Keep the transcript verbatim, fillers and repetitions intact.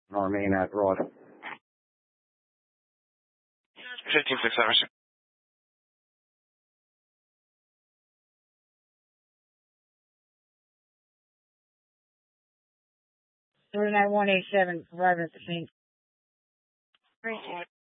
I mean that right. fifteen six seven. three nine one eight seven, arriving at the scene. Three two.